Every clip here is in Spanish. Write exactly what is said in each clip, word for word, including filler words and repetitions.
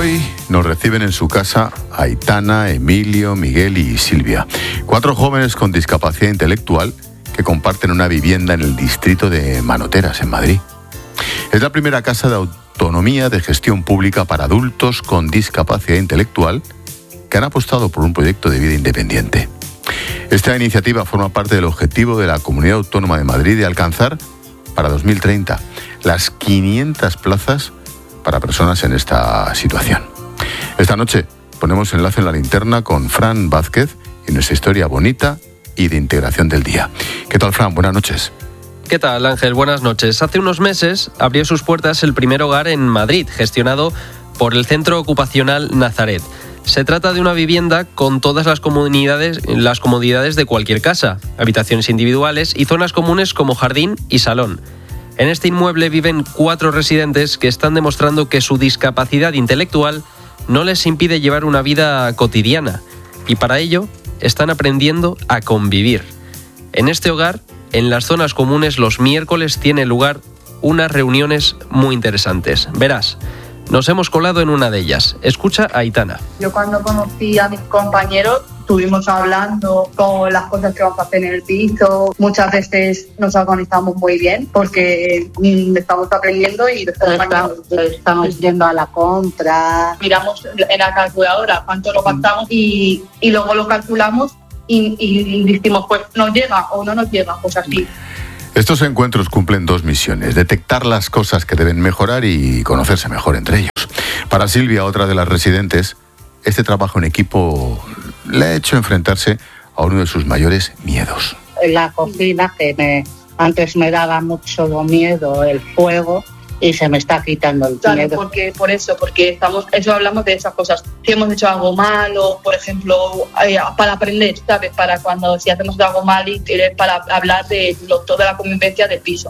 Hoy nos reciben en su casa Aitana, Emilio, Miguel y Silvia, cuatro jóvenes con discapacidad intelectual que comparten una vivienda en el distrito de Manoteras, en Madrid. Es la primera casa de autonomía de gestión pública para adultos con discapacidad intelectual que han apostado por un proyecto de vida independiente. Esta iniciativa forma parte del objetivo de la Comunidad Autónoma de Madrid de alcanzar para dos mil treinta las quinientas plazas para personas en esta situación. Esta noche ponemos enlace en la linterna con Fran Vázquez y nuestra historia bonita y de integración del día. ¿Qué tal, Fran? Buenas noches. ¿Qué tal, Ángel? Buenas noches. Hace unos meses abrió sus puertas el primer hogar en Madrid, gestionado por el Centro Ocupacional Nazaret. Se trata de una vivienda con todas las comunidades, las comodidades de cualquier casa, habitaciones individuales y zonas comunes como jardín y salón. En este inmueble viven cuatro residentes que están demostrando que su discapacidad intelectual no les impide llevar una vida cotidiana y para ello están aprendiendo a convivir. En este hogar, en las zonas comunes, los miércoles tiene lugar unas reuniones muy interesantes. Verás, nos hemos colado en una de ellas. Escucha a Aitana. Yo cuando conocí a mis compañeros estuvimos hablando con las cosas que vamos a hacer en el piso. Muchas veces nos organizamos muy bien porque estamos aprendiendo y estamos, estamos yendo a la compra. Miramos en la calculadora cuánto lo gastamos y, y luego lo calculamos y, y decimos, pues nos llega o no nos llega, pues así. Estos encuentros cumplen dos misiones: detectar las cosas que deben mejorar y conocerse mejor entre ellos. Para Silvia, otra de las residentes, este trabajo en equipo le ha hecho enfrentarse a uno de sus mayores miedos. En la cocina, que me, antes me daba mucho miedo el fuego, y se me está quitando el claro, miedo. Porque, por eso, porque estamos, eso hablamos de esas cosas. Si hemos hecho algo malo, por ejemplo, eh, para aprender, ¿sabes? Para cuando si hacemos algo mal y para hablar de lo, toda la convivencia del piso.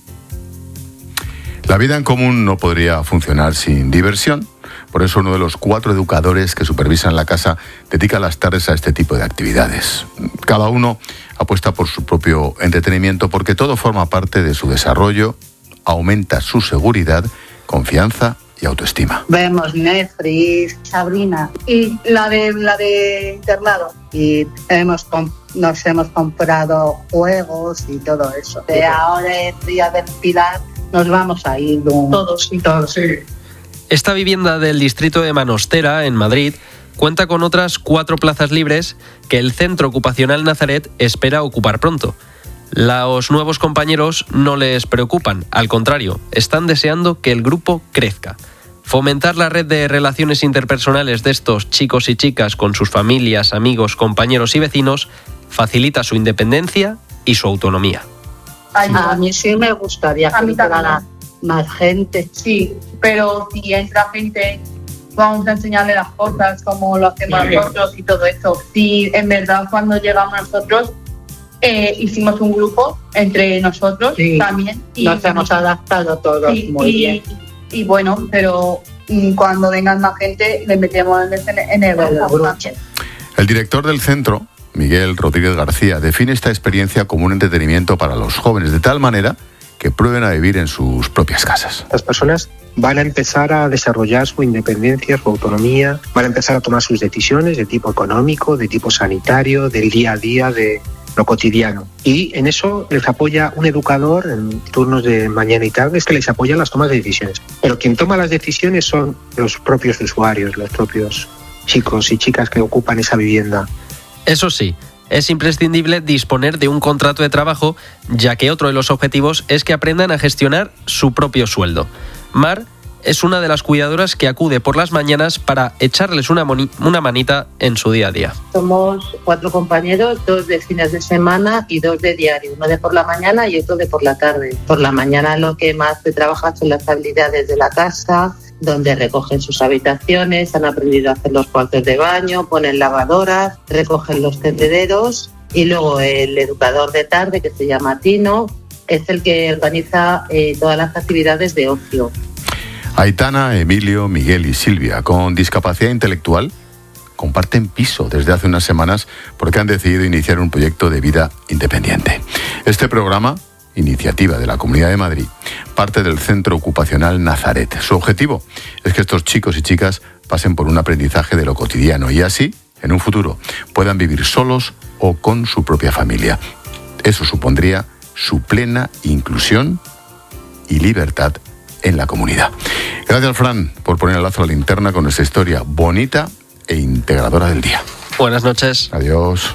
La vida en común no podría funcionar sin diversión. Por eso uno de los cuatro educadores que supervisan la casa dedica las tardes a este tipo de actividades. Cada uno apuesta por su propio entretenimiento porque todo forma parte de su desarrollo, aumenta su seguridad, confianza y autoestima. Vemos Netflix, Sabrina y la de la de internado. Y hemos nos hemos comprado juegos y todo eso. De ahora el día del Pilar nos vamos a ir un... todos y todos. Sí. Esta vivienda del distrito de Manostera, en Madrid, cuenta con otras cuatro plazas libres que el Centro Ocupacional Nazaret espera ocupar pronto. Los nuevos compañeros no les preocupan, al contrario, están deseando que el grupo crezca. Fomentar la red de relaciones interpersonales de estos chicos y chicas con sus familias, amigos, compañeros y vecinos facilita su independencia y su autonomía. A mí sí me gustaría que entrara más gente. Sí, pero si entra gente, vamos a enseñarle las cosas, como lo hacemos sí. nosotros y todo eso. Si en verdad cuando llegamos nosotros, eh, hicimos un grupo entre nosotros sí. también. Y nos hemos adaptado todos sí, muy y, bien. Y, y bueno, pero cuando vengan más gente, le metemos en el, en el grupo también. El director del centro, Miguel Rodríguez García, define esta experiencia como un entretenimiento para los jóvenes, de tal manera que prueben a vivir en sus propias casas. Las personas van a empezar a desarrollar su independencia, su autonomía, van a empezar a tomar sus decisiones de tipo económico, de tipo sanitario, del día a día, de lo cotidiano. Y en eso les apoya un educador en turnos de mañana y tarde, es que les apoya en las tomas de decisiones. Pero quien toma las decisiones son los propios usuarios, los propios chicos y chicas que ocupan esa vivienda. Eso sí, es imprescindible disponer de un contrato de trabajo, ya que otro de los objetivos es que aprendan a gestionar su propio sueldo. Mar es una de las cuidadoras que acude por las mañanas para echarles una, moni- una manita en su día a día. Somos cuatro compañeros, dos de fines de semana y dos de diario, uno de por la mañana y otro de por la tarde. Por la mañana lo que más se trabaja son las habilidades de la casa, donde recogen sus habitaciones, han aprendido a hacer los cuartos de baño, ponen lavadoras, recogen los tendederos y luego el educador de tarde, que se llama Tino, es el que organiza eh, todas las actividades de ocio. Aitana, Emilio, Miguel y Silvia, con discapacidad intelectual, comparten piso desde hace unas semanas porque han decidido iniciar un proyecto de vida independiente. Este programa iniciativa de la Comunidad de Madrid, parte del Centro Ocupacional Nazaret. Su objetivo es que estos chicos y chicas pasen por un aprendizaje de lo cotidiano y así, en un futuro, puedan vivir solos o con su propia familia. Eso supondría su plena inclusión y libertad en la comunidad. Gracias, Fran, por poner el lazo a la linterna con esta historia bonita e integradora del día. Buenas noches. Adiós.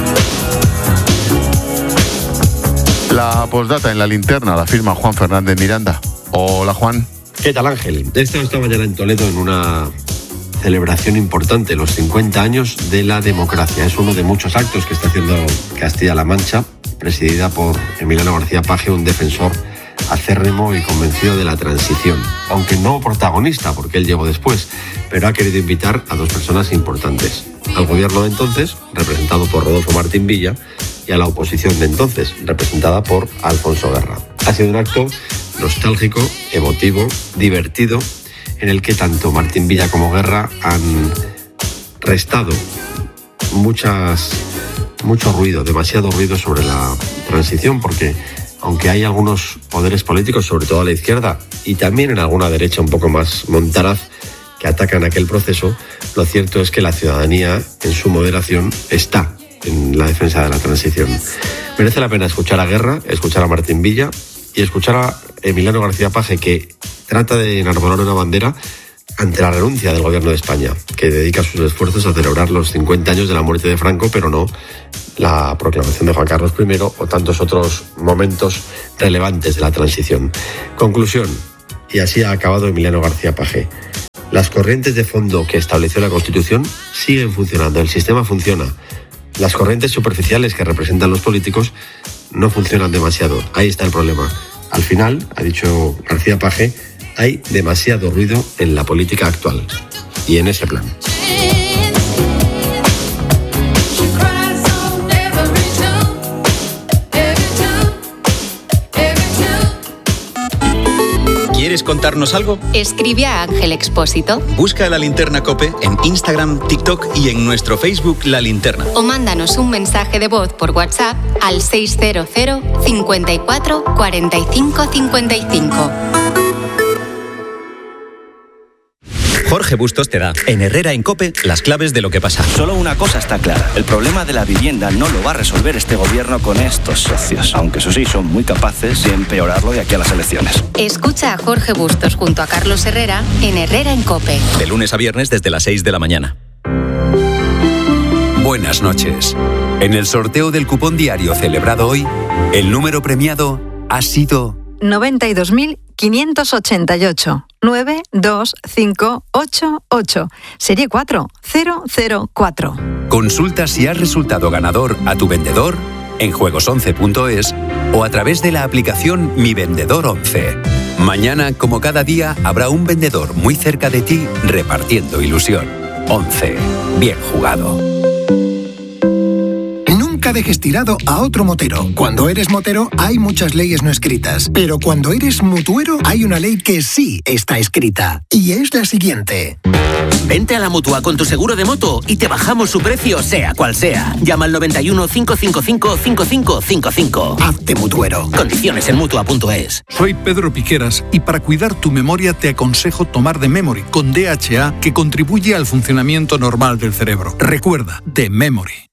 La postdata en la linterna la firma Juan Fernández Miranda. Hola, Juan. ¿Qué tal, Ángel? He estado esta mañana en Toledo en una celebración importante, los cincuenta años de la democracia. Es uno de muchos actos que está haciendo Castilla-La Mancha, presidida por Emiliano García Paje, un defensor acérrimo y convencido de la transición, aunque no protagonista, porque él llegó después, pero ha querido invitar a dos personas importantes: al gobierno de entonces, representado por Rodolfo Martín Villa, y a la oposición de entonces, representada por Alfonso Guerra. Ha sido un acto nostálgico, emotivo, divertido, en el que tanto Martín Villa como Guerra han restado muchas, mucho ruido, demasiado ruido sobre la transición, porque aunque hay algunos poderes políticos, sobre todo a la izquierda, y también en alguna derecha un poco más montaraz, que atacan aquel proceso, lo cierto es que la ciudadanía, en su moderación, está en la defensa de la transición. Merece la pena escuchar a Guerra, escuchar a Martín Villa y escuchar a Emiliano García Paje, que trata de enarbolar una bandera ante la renuncia del gobierno de España, que dedica sus esfuerzos a celebrar los cincuenta años de la muerte de Franco, pero no la proclamación de Juan Carlos primero o tantos otros momentos relevantes de la transición. Conclusión, y así ha acabado Emiliano García Paje: las corrientes de fondo que estableció la Constitución siguen funcionando, el sistema funciona. Las corrientes superficiales que representan los políticos no funcionan demasiado. Ahí está el problema. Al final, ha dicho García Paje, hay demasiado ruido en la política actual. Y en ese plan. ¿Quieres contarnos algo? Escribe a Ángel Expósito. Busca La Linterna COPE en Instagram, TikTok y en nuestro Facebook La Linterna. O mándanos un mensaje de voz por WhatsApp al seis cero cero, cincuenta y cuatro, cuarenta y cinco, cincuenta y cinco. Jorge Bustos te da, en Herrera en COPE, las claves de lo que pasa. Solo una cosa está clara: el problema de la vivienda no lo va a resolver este gobierno con estos socios, aunque eso sí, son muy capaces de empeorarlo de aquí a las elecciones. Escucha a Jorge Bustos junto a Carlos Herrera en Herrera en COPE. De lunes a viernes desde las seis de la mañana. Buenas noches. En el sorteo del cupón diario celebrado hoy, el número premiado ha sido noventa y dos mil quinientos ochenta y ocho, nueve dos cinco ocho ocho, serie cuatro cero cero cuatro. Consulta si has resultado ganador a tu vendedor en juegos once punto es o a través de la aplicación Mi Vendedor once. Mañana, como cada día, habrá un vendedor muy cerca de ti repartiendo ilusión. once. Bien jugado. Nunca dejes tirado a otro motero. Cuando eres motero hay muchas leyes no escritas, pero cuando eres mutuero hay una ley que sí está escrita, y es la siguiente. Vente a la Mutua con tu seguro de moto y te bajamos su precio sea cual sea. Llama al noventa y uno, cinco cinco cinco, cinco cinco cinco cinco. Hazte mutuero. Condiciones en mutua punto es. Soy Pedro Piqueras y para cuidar tu memoria te aconsejo tomar The Memory con D H A, que contribuye al funcionamiento normal del cerebro. Recuerda, The Memory.